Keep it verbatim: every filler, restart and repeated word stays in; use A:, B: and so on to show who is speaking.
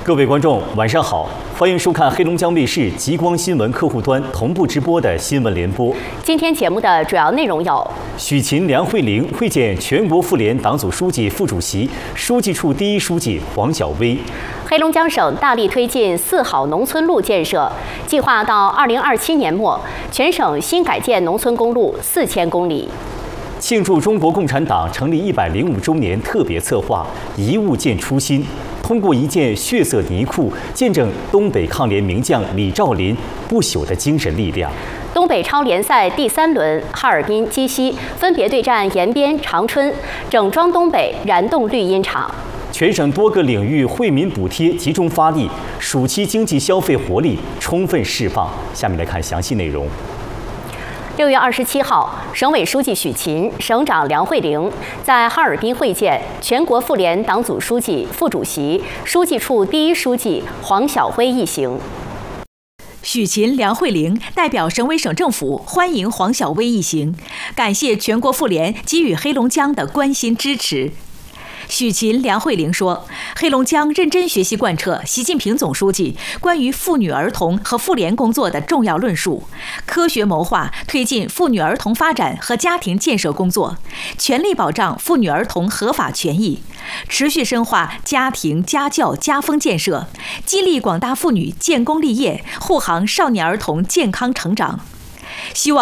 A: 各位观众，晚上好，欢迎收看黑龙江卫视极光新闻客户端同步直播的新闻联播。
B: 今天节目的主要内容有：
A: 许勤、梁慧玲会见全国妇联党组书记、副主席、书记处第一书记黄晓薇；
B: 黑龙江省大力推进四好农村路建设，计划到二零二七年末，全省新改建农村公路四千公里。
A: 庆祝中国共产党成立一百零五周年特别策划“一物见初心”，通过一件血色泥裤，见证东北抗联名将李兆林不朽的精神力量。
B: 东北超联赛第三轮，哈尔滨、鸡西分别对战延边、长春，整装东北燃动绿茵场。
A: 全省多个领域惠民补贴集中发力，暑期经济消费活力充分释放。下面来看详细内容。
B: 六月二十七号，省委书记许勤、省长梁慧玲在哈尔滨会见全国妇联党组书记、副主席、书记处第一书记黄晓薇一行。
C: 许勤、梁慧玲代表省委省政府欢迎黄晓薇一行，感谢全国妇联给予黑龙江的关心支持。许勤、梁慧玲说，黑龙江认真学习贯彻习近平总书记关于妇女儿童和妇联工作的重要论述，科学谋划推进妇女儿童发展和家庭建设工作，全力保障妇女儿童合法权益，持续深化家庭家教家风建设，激励广大妇女建功立业，护航少年儿童健康成长。希望